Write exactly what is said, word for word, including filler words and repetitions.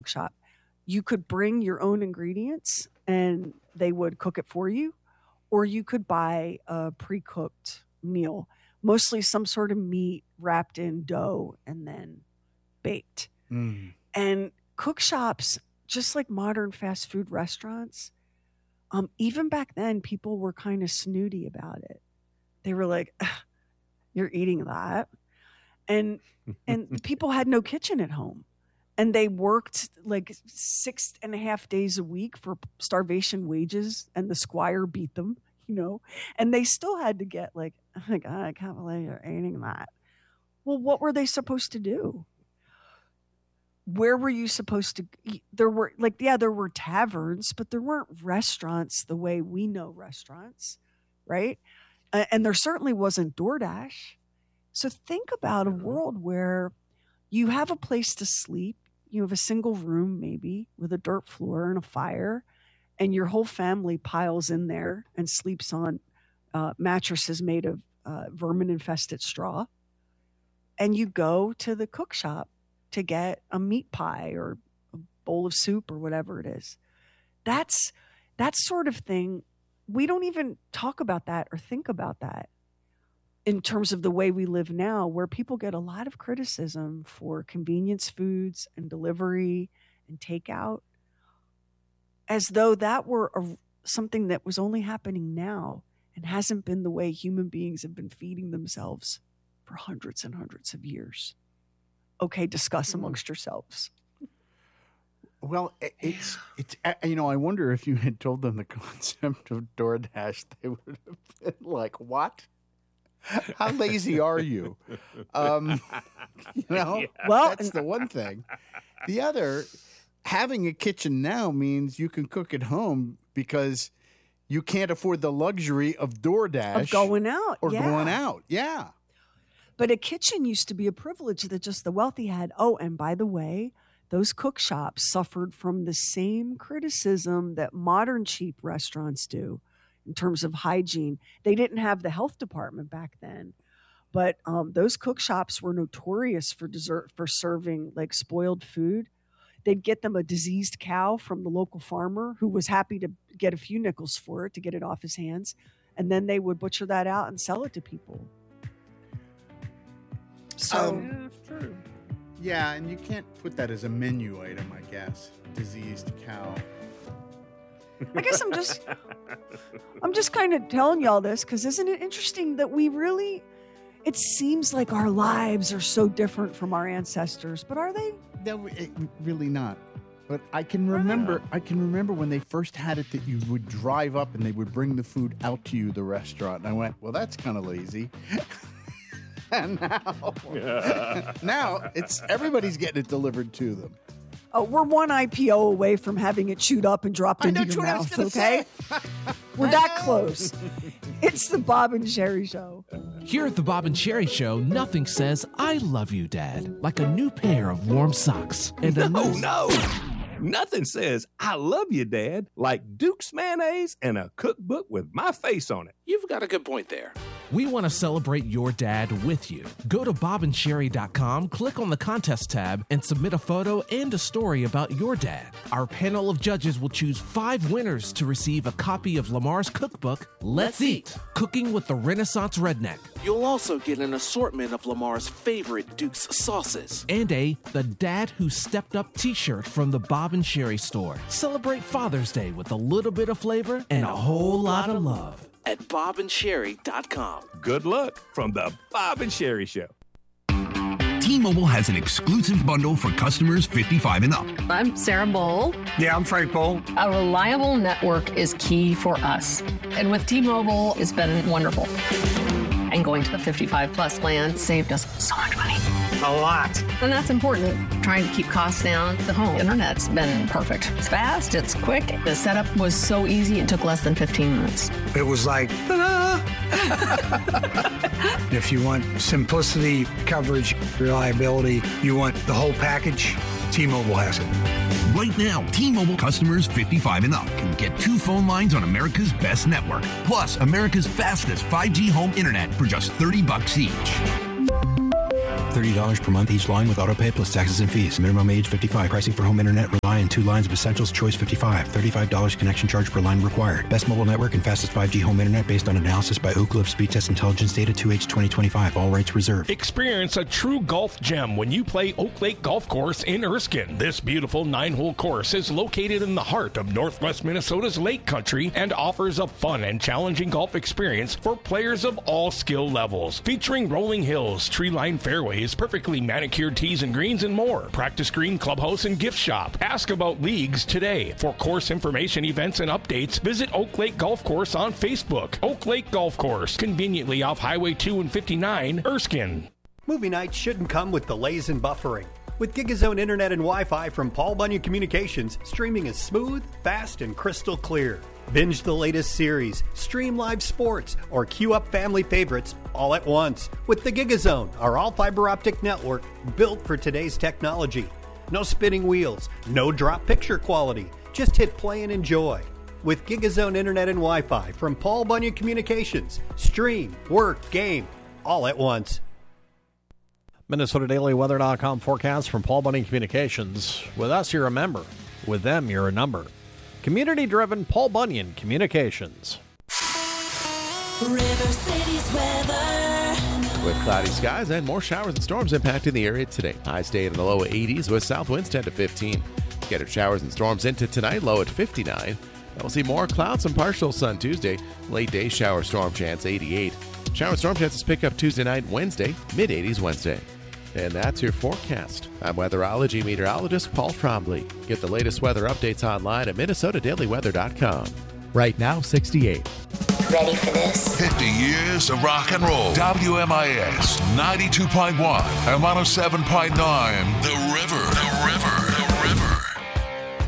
shop. You could bring your own ingredients and they would cook it for you, or you could buy a pre-cooked meal, mostly some sort of meat wrapped in dough and then baked. Mm. And cook shops, just like modern fast food restaurants, um, even back then, people were kind of snooty about it. They were like, "You're eating that," and and people had no kitchen at home. And they worked like six and a half days a week for starvation wages, and the squire beat them, you know, and they still had to get like, oh my God, I can't believe you're eating that. Well, what were they supposed to do? Where were you supposed to eat? There were like, yeah, there were taverns, but there weren't restaurants the way we know restaurants, right? Uh, and there certainly wasn't DoorDash. So think about a world where you have a place to sleep. You have a single room, maybe, with a dirt floor and a fire, and your whole family piles in there and sleeps on uh, mattresses made of uh, vermin-infested straw. And you go to the cook shop to get a meat pie or a bowl of soup or whatever it is. That's that sort of thing. We don't even talk about that or think about that in terms of the way we live now, where people get a lot of criticism for convenience foods and delivery and takeout, as though that were a, something that was only happening now and hasn't been the way human beings have been feeding themselves for hundreds and hundreds of years. Okay, discuss amongst yourselves. Well, it's, it's, you know, I wonder if you had told them the concept of DoorDash, they would have been like, what? How lazy are you? Um, you know, yeah. Well, that's the one thing. The other, having a kitchen now means you can cook at home because you can't afford the luxury of DoorDash. Of going out. Or yeah. going out, yeah. But a kitchen used to be a privilege that just the wealthy had. Oh, and by the way, those cook shops suffered from the same criticism that modern cheap restaurants do in terms of hygiene. They didn't have the health department back then, but um, those cook shops were notorious for dessert, for serving like spoiled food. They'd get them a diseased cow from the local farmer who was happy to get a few nickels for it to get it off his hands. And then they would butcher that out and sell it to people. So um, yeah, that's true. Yeah, and you can't put that as a menu item, I guess. Diseased cow. I guess I'm just, I'm just kind of telling y'all this because isn't it interesting that we really, it seems like our lives are so different from our ancestors, but are they? No, it, really not. But I can remember, I can remember when they first had it that you would drive up and they would bring the food out to you, the restaurant. And I went, well, that's kind of lazy. And now, now it's everybody's getting it delivered to them. Oh, we're one I P O away from having it chewed up and dropped into your mouth, okay? We're that close. It's the Bob and Sheri Show. Here at the Bob and Sheri Show, nothing says, I love you, Dad, like a new pair of warm socks. And no, a nice- no. Nothing says, I love you, Dad, like Duke's mayonnaise and a cookbook with my face on it. You've got a good point there. We want to celebrate your dad with you. Go to bob and sheri dot com, click on the contest tab, and submit a photo and a story about your dad. Our panel of judges will choose five winners to receive a copy of Lamar's cookbook, Let's Eat, Cooking with the Renaissance Redneck. You'll also get an assortment of Lamar's favorite Duke's sauces. And a The Dad Who Stepped Up t-shirt from the Bob and Sheri store. Celebrate Father's Day with a little bit of flavor and a whole lot of love. At bob and sheri dot com. Good luck from the Bob and Sheri Show. T-Mobile has an exclusive bundle for customers fifty-five and up. I'm Sarah Bowl. Yeah, I'm Frank Bowl. A reliable network is key for us. And with T-Mobile, it's been wonderful. And going to the fifty-five plus plan saved us so much money. A lot. And that's important. Trying to keep costs down. The home internet's been perfect. It's fast, it's quick. The setup was so easy, it took less than fifteen minutes. It was like, ta-da! If you want simplicity, coverage, reliability, you want the whole package, T-Mobile has it. Right now, T-Mobile customers fifty-five and up can get two phone lines on America's best network, plus America's fastest five G home internet for just thirty bucks each. thirty dollars per month each line with autopay plus taxes and fees. Minimum age fifty-five. Pricing for home internet rely on two lines of Essentials Choice fifty-five. thirty-five dollars connection charge per line required. Best mobile network and fastest five G home internet based on analysis by Ookla of Speed Test Intelligence Data two H twenty twenty-five. All rights reserved. Experience a true golf gem when you play Oak Lake Golf Course in Erskine. This beautiful nine-hole course is located in the heart of northwest Minnesota's lake country and offers a fun and challenging golf experience for players of all skill levels. Featuring rolling hills, tree-lined fairways, perfectly manicured tees and greens, and more. Practice green, clubhouse, and gift shop. Ask about leagues today. For course information, events, and updates, visit Oak Lake Golf Course on Facebook. Oak Lake Golf Course, conveniently off Highway two and fifty-nine, Erskine. Movie nights shouldn't come with delays and buffering. With GigaZone Internet and Wi-Fi from Paul Bunyan Communications, streaming is smooth, fast, and crystal clear. Binge the latest series, stream live sports, or queue up family favorites all at once with the GigaZone, our all-fiber optic network built for today's technology. No spinning wheels, no drop picture quality. Just hit play and enjoy. With GigaZone Internet and Wi-Fi from Paul Bunyan Communications, stream, work, game, all at once. Minnesota Daily Weather dot com forecast from Paul Bunyan Communications. With us, you're a member. With them, you're a number. Community-driven Paul Bunyan Communications. River City's weather. With cloudy skies and more showers and storms impacting the area today. Highs stay in the low eighties with south winds ten to fifteen. Scattered showers and storms into tonight, low at fifty-nine. And we'll see more clouds and partial sun Tuesday. Late day shower storm chance eighty-eight. Shower and storm chances pick up Tuesday night, Wednesday, mid eighties Wednesday. And that's your forecast. I'm weatherology meteorologist Paul Trombley. Get the latest weather updates online at Minnesota Daily Weather dot com. Right now, sixty-eight. Ready for this? fifty years of rock and roll. W M I S ninety-two point one and one oh seven point nine, The